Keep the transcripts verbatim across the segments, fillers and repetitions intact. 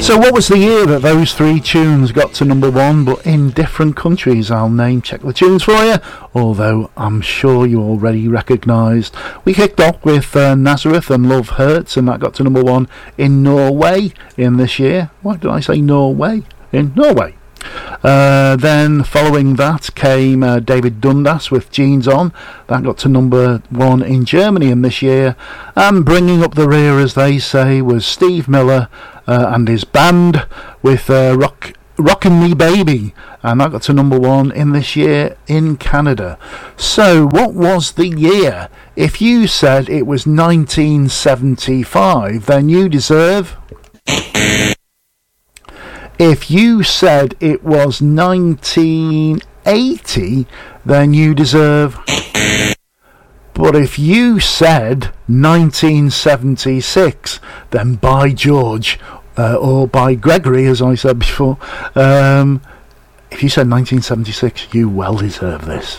So what was the year that those three tunes got to number one, but in different countries? I'll name check the tunes for you, although I'm sure you already recognised. We kicked off with uh, Nazareth and Love Hurts, and that got to number one in Norway in this year. Why did I say Norway? In Norway. Uh, then following that came uh, David Dundas with Jeans On. That got to number one in Germany in this year. And bringing up the rear, as they say, was Steve Miller uh, and his band with uh, Rock Rockin' Me Baby, and that got to number one in this year in Canada. So what was the year? If you said it was nineteen seventy-five, then you deserve... If you said it was nineteen eighty, then you deserve... But if you said nineteen seventy-six, then by George, uh, or by Gregory, as I said before, um, if you said nineteen seventy-six, you well deserve this.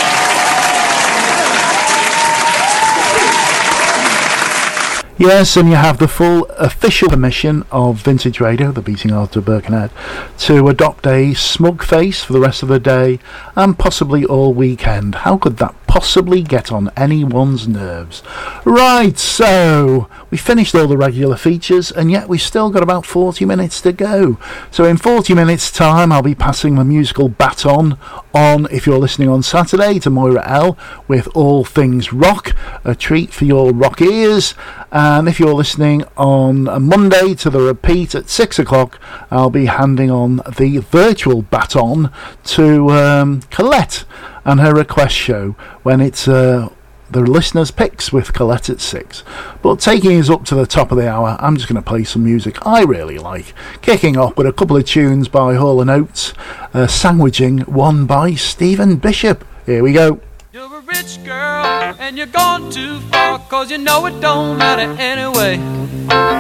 Yes, and you have the full official permission of Vintage Radio, the beating heart of Birkenhead, to adopt a smug face for the rest of the day and possibly all weekend. How could that possibly get on anyone's nerves? Right, so we finished all the regular features, and yet we've still got about forty minutes to go. So in forty minutes time, I'll be passing the musical baton on, if you're listening on Saturday, to Moira L with All Things Rock, a treat for your rock ears. And if you're listening on a Monday to the repeat at six o'clock, I'll be handing on the virtual baton to um, Colette and her request show when it's uh, the listeners' picks with Colette at six. But taking us up to the top of the hour, I'm just going to play some music I really like. Kicking off with a couple of tunes by Hall and Oates, uh, sandwiching one by Stephen Bishop. Here we go. You're a rich girl and you're gone too far, 'cause you know it don't matter anyway.